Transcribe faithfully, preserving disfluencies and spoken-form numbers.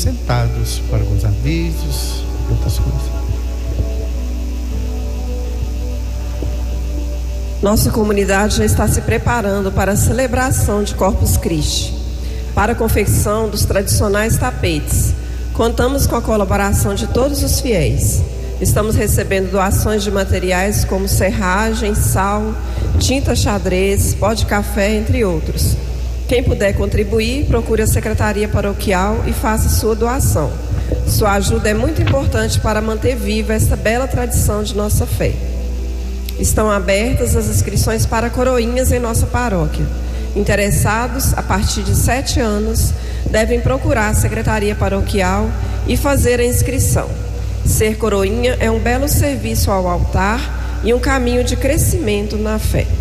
sentados para alguns avisos e outras coisas. Nossa comunidade já está se preparando para a celebração de Corpus Christi, para a confecção dos tradicionais tapetes. Contamos com a colaboração de todos os fiéis. Estamos recebendo doações de materiais como serragem, sal, tinta xadrez, pó de café, entre outros. Quem puder contribuir, procure a Secretaria Paroquial e faça sua doação. Sua ajuda é muito importante para manter viva esta bela tradição de nossa fé. Estão abertas as inscrições para coroinhas em nossa paróquia. Interessados, a partir de sete anos, devem procurar a Secretaria Paroquial e fazer a inscrição. Ser coroinha é um belo serviço ao altar e um caminho de crescimento na fé.